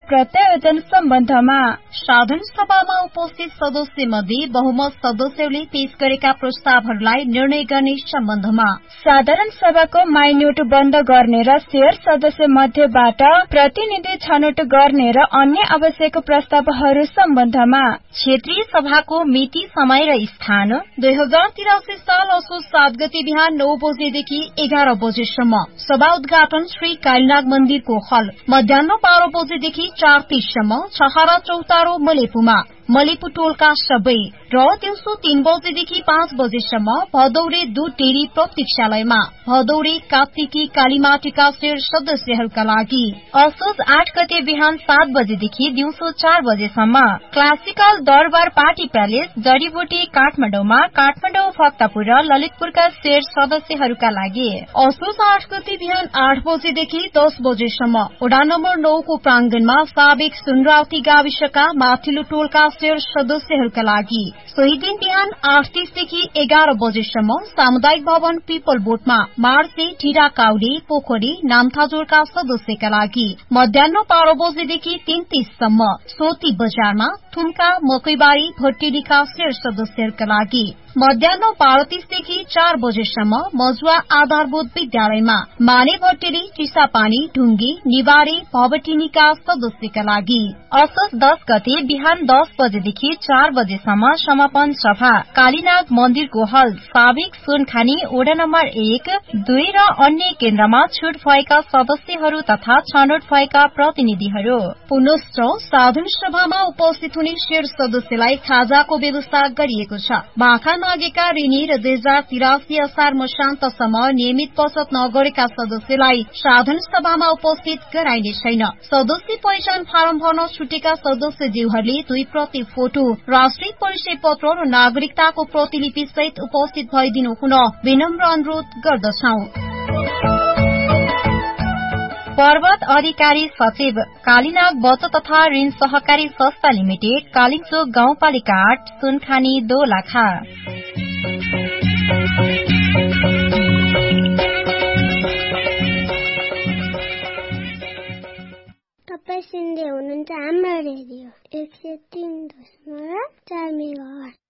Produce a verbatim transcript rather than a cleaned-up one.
प्रत्यायोजन सम्बन्धमा साधारण सभामा उपस्थित सदस्य मध्ये बहुमत सदस्यले पेश गरेका प्रस्तावहरूलाई निर्णय गर्ने सम्बन्धमा साधारण सभाको माइनोट बन्द गर्ने र शेयर सदस्य मध्येबाट प्रतिनिधि छनौट गर्ने र अन्य आवश्यक प्रस्तावहरू सम्बन्धमा क्षेत्रीय सभाको मिति, समय र स्थान दुई हजार तिरासी साल असोज सात गते बिहान नौ बजेदेखि एघार बजेसम्म। सभा उद्घाटन श्री कालीनाग मन्दिरको हल मध्याह बाह्र बजेदेखि चार तीससम्म। छहरा चौतारो मलेपुमा मलेपु टोलका सबै र दिउँसो तीन बजेदेखि पाँच बजेसम्म भदौरे दूध डेरी प्रतीक्षालयमा। भदौरे कार्तिकी कालीमाटीका शेर सदस्यहरूका लागि असोज आठ गते बिहान सात बजेदेखि दिउँसो चार बजेसम्म। क्लासिकल दरबार पार्टी प्यालेस जडीबुटी काठमाडौँमा काठमाडौँ, भक्तपुर र ललितपुरका शेर सदस्यहरूका लागि असोज आठ गते बिहान आठ बजेदेखि दस बजेसम्म। वडा नम्बर नौ को प्रांगणमा साबिक सुनराउती गाविसका माथिल्लो टोलका शेर सदस्यहरूका लागि सोही दिन बिहान आठ तीसदेखि एघार बजेसम्म। सामुदायिक भवन पिपल बोटमा मार्से, ढिरा काउली, पोखरी, नामथाजोरका सदस्यका लागि मध्याह बाह्र बजेदेखि तीन तीससम्म। सोती बजारमा थुम्का, मकैबारी, भट्टेलीका शेर सदस्यहरूका लागि मध्याह बाह्र तीसदेखि चार बजेसम्म। मजुवा आधारभूत विद्यालयमा माने, भट्टेली, चिसापानी, ढुंगी, निवारी, भवटिनीका सदस्यका लागि असोज दस गते बिहान दस बजेदेखि चार बजेसम्म समापन सभा कालीनाग मन्दिरको हल साबिक सुनखानी वडा नम्बर एक, दुई र अन्य केन्द्रमा छुट भएका सदस्यहरू तथा छनौट भएका प्रतिनिधिहरू। पुनश्च साधारण सभामा उपस्थित हुने शेर सदस्यलाई खाजाको व्यवस्था गरिएको छ। बाँखा नागेका ऋणी र दुई हजार तिरासी असार मसान्तसम्म नियमित बचत नगरेका सदस्यलाई साधारण सभामा उपस्थित गराइने छैन। सदस्य पहिचान फारम भर्न छुटेका सदस्यज्यूहरूले दुई प्रति फोटो, राष्ट्रिय परिचय पत्र र नागरिकताको प्रतिलिपि सहित उपस्थित भइदिनु हुन विनम्र अनुरोध गर्दछौं। पर्वत अधिकारी सचिव कालीनाग बचत तथा ऋण सहकारी संस्था लिमिटेड, कालिचोक गाउँपालिका आठ, सुनखानी, दोलखा। तपाईं सुन्दै हुनुहुन्छ हाम्रो रेडियो एक सय तीन दशमलव चार मेगाहर्ज।